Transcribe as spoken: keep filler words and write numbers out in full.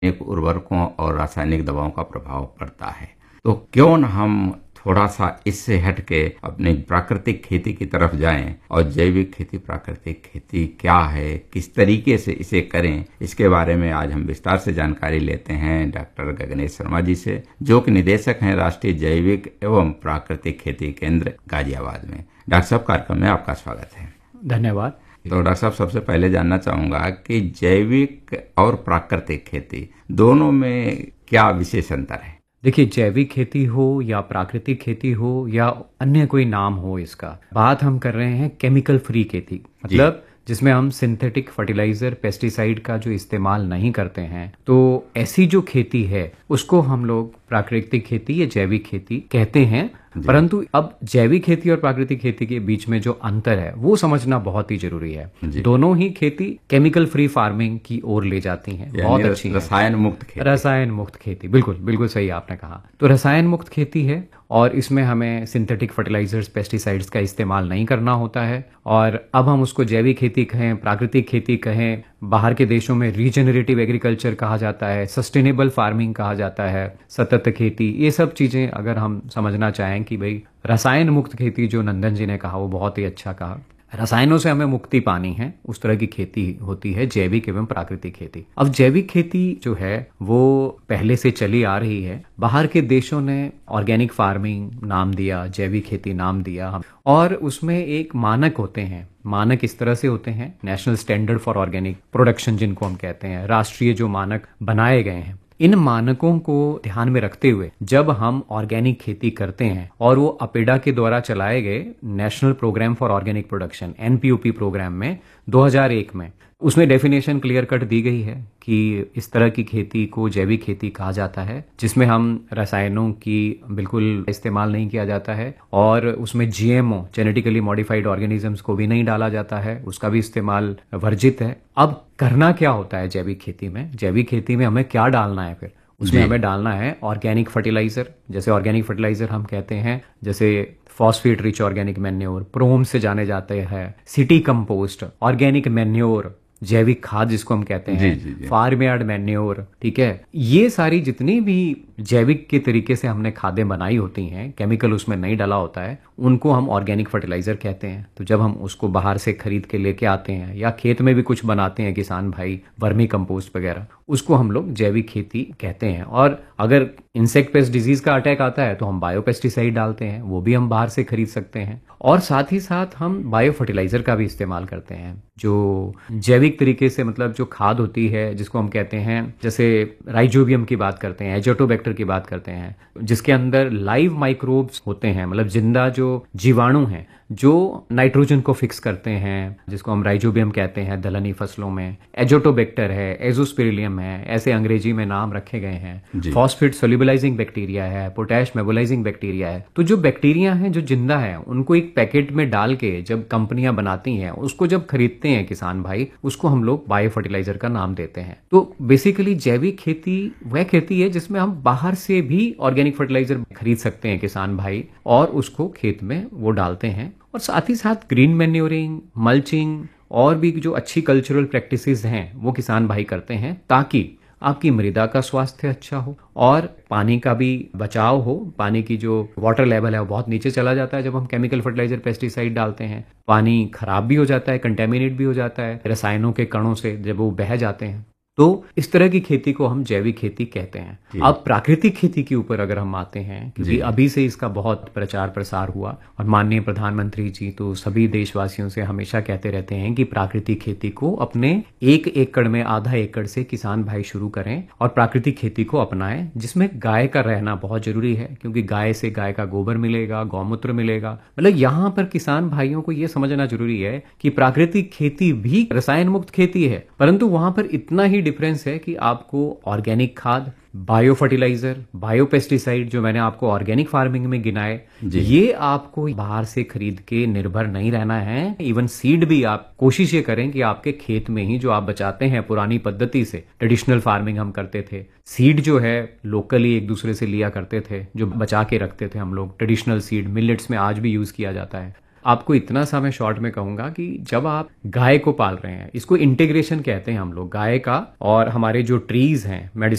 एक उर्वरकों और रासायनिक दवाओं का प्रभाव पड़ता है। तो क्यों न हम थोड़ा सा इससे हटके अपनी प्राकृतिक खेती की तरफ जाएं और जैविक खेती, प्राकृतिक खेती क्या है, किस तरीके से इसे करें, इसके बारे में आज हम विस्तार से जानकारी लेते हैं डॉक्टर गगनेश शर्मा जी से, जो कि निदेशक हैं राष्ट्रीय जैविक एवं प्राकृतिक खेती केंद्र गाजियाबाद में। डॉक्टर साहब, कार्यक्रम में आपका स्वागत है। धन्यवाद। तो डॉक्टर साहब, सबसे पहले जानना चाहूंगा कि जैविक और प्राकृतिक खेती दोनों में क्या विशेष अंतर है? देखिए, जैविक खेती हो या प्राकृतिक खेती हो या अन्य कोई नाम हो, इसका बात हम कर रहे हैं केमिकल फ्री खेती, मतलब जिसमें हम सिंथेटिक फर्टिलाइजर, पेस्टिसाइड का जो इस्तेमाल नहीं करते हैं। तो ऐसी जो खेती है उसको हम लोग प्राकृतिक खेती या जैविक खेती कहते हैं। परंतु अब जैविक खेती और प्राकृतिक खेती के बीच में जो अंतर है वो समझना बहुत ही जरूरी है। दोनों ही खेती केमिकल फ्री फार्मिंग की ओर ले जाती हैं, बहुत अच्छी है। रसायन मुक्त खेती, रसायन मुक्त खेती, बिल्कुल बिल्कुल सही आपने कहा। तो रसायन मुक्त खेती है और इसमें हमें सिंथेटिक फर्टिलाइजर्स, पेस्टिसाइड्स का इस्तेमाल नहीं करना होता है। और अब हम उसको जैविक खेती कहें, प्राकृतिक खेती कहें, बाहर के देशों में रीजेनरेटिव एग्रीकल्चर कहा जाता है, सस्टेनेबल फार्मिंग कहा जाता है, सतत खेती, ये सब चीजें अगर हम समझना चाहें कि भाई रसायन मुक्त खेती, जो नंदन जी ने कहा वो बहुत ही अच्छा कहा। रसायनों से हमें मुक्ति पानी है, उस तरह की खेती होती है जैविक एवं प्राकृतिक खेती। अब जैविक खेती जो है वो पहले से चली आ रही है। बाहर के देशों ने ऑर्गेनिक फार्मिंग नाम दिया, जैविक खेती नाम दिया, और उसमें एक मानक होते हैं। मानक इस तरह से होते हैं, national standard for organic production जिनको हम कहते हैं, राष्ट्रीय जो मानक बनाए गए हैं। इन मानकों को ध्यान में रखते हुए जब हम ऑर्गेनिक खेती करते हैं, और वो अपेडा के द्वारा चलाए गए national programme for organic production, N P O P programme में दो हज़ार एक में उसमें डेफिनेशन क्लियर कट दी गई है कि इस तरह की खेती को जैविक खेती कहा जाता है, जिसमें हम रसायनों की बिल्कुल इस्तेमाल नहीं किया जाता है, और उसमें G M O, genetically modified organisms को भी नहीं डाला जाता है, उसका भी इस्तेमाल वर्जित है। अब करना क्या होता है जैविक खेती में? जैविक खेती में हमें क्या डालना है? फिर उसमें हमें डालना है ऑर्गेनिक फर्टिलाइजर। जैसे ऑर्गेनिक फर्टिलाइजर हम कहते हैं, जैसे फॉस्फेट रिच ऑर्गेनिक मैन्योर, प्रोम से जाने जाते हैं, सिटी कंपोस्ट, ऑर्गेनिक मैन्योर, जैविक खाद जिसको हम कहते हैं, फार्म यार्ड मैन्योर, ठीक है। ये सारी जितनी भी जैविक के तरीके से हमने खादें बनाई होती हैं, केमिकल उसमें नहीं डाला होता है, उनको हम ऑर्गेनिक फर्टिलाइजर कहते हैं। तो जब हम उसको बाहर से खरीद के लेके आते हैं या खेत में भी कुछ बनाते हैं किसान भाई, वर्मी कंपोस्ट वगैरह, उसको हम लोग जैविक खेती कहते हैं। और अगर इंसेक्ट पेस्ट डिजीज का अटैक आता है तो हम बायो पेस्टिसाइड डालते हैं, वो भी हम बाहर से खरीद सकते हैं। और साथ ही साथ हम बायो फर्टिलाइजर का भी इस्तेमाल करते हैं, जो जैविक तरीके से, मतलब जो खाद होती है जिसको हम कहते हैं, जैसे राइजोबियम की बात करते हैं, एजोटोबैक्टर की बात करते हैं, जिसके अंदर लाइव माइक्रोब्स होते हैं, मतलब जिंदा जो जीवाणु हैं जो नाइट्रोजन को फिक्स करते हैं, जिसको हम राइजोबियम कहते हैं दलहनी फसलों में। एजोटोबैक्टर है, एजोस्पिरिलियम है, ऐसे अंग्रेजी में नाम रखे गए हैं। फॉस्फेट सोल्यूबलाइजिंग बैक्टीरिया है, पोटैश मेबोलाइजिंग बैक्टीरिया है। तो जो बैक्टीरिया हैं जो जिंदा है, उनको एक पैकेट में डाल के जब कंपनियां बनाती हैं, उसको जब खरीदते हैं किसान भाई, उसको हम लोग बायो फर्टिलाइजर का नाम देते हैं। तो बेसिकली जैविक खेती वह खेती है जिसमें हम बाहर से भी ऑर्गेनिक फर्टिलाइजर खरीद सकते हैं किसान भाई, और उसको खेत में वो डालते हैं। और साथ ही साथ ग्रीन मैन्योरिंग, मल्चिंग और भी जो अच्छी कल्चरल प्रैक्टिसेस हैं वो किसान भाई करते हैं, ताकि आपकी मृदा का स्वास्थ्य अच्छा हो और पानी का भी बचाव हो। पानी की जो वाटर लेवल है वो बहुत नीचे चला जाता है जब हम केमिकल फर्टिलाइजर, पेस्टिसाइड डालते हैं। पानी खराब भी हो जाता है, कंटेमिनेट भी हो जाता है रसायनों के कणों से जब वो बह जाते हैं। तो इस तरह की खेती को हम जैविक खेती कहते हैं। अब प्राकृतिक खेती के ऊपर अगर हम आते हैं, क्योंकि अभी से इसका बहुत प्रचार प्रसार हुआ, और माननीय प्रधानमंत्री जी तो सभी देशवासियों से हमेशा कहते रहते हैं कि प्राकृतिक खेती को अपने एक एकड़ में आधा एकड़ से किसान भाई शुरू करें और प्राकृतिक खेती को अपनाएं, जिसमें गाय का रहना बहुत जरूरी है, क्योंकि गाय से गाय का गोबर मिलेगा, गौमूत्र मिलेगा। मतलब यहाँ पर किसान भाइयों को यह समझना जरूरी है कि प्राकृतिक खेती भी रसायन मुक्त खेती है, परंतु वहां पर इतना ही डिफरेंस है कि आपको ऑर्गेनिक खाद, बायो फर्टिलाइजर, बायो पेस्टिसाइड जो मैंने आपको ऑर्गेनिक फार्मिंग में गिनाए, ये आपको बाहर से खरीद के निर्भर नहीं रहना है। इवन सीड भी आप कोशिश ये करें कि आपके खेत में ही जो आप बचाते हैं पुरानी पद्धति से, ट्रेडिशनल फार्मिंग हम करते थे, सीड जो है लोकली एक दूसरे से लिया करते थे, जो बचा के रखते थे हम लोग। ट्रेडिशनल सीड मिलेट्स में आज भी यूज किया जाता है। आपको इतना सा मैं शॉर्ट में कहूंगा कि जब आप गाय को पाल रहे हैं, इसको इंटीग्रेशन कहते हैं हम लोग, गाय का और हमारे जो ट्रीज हैं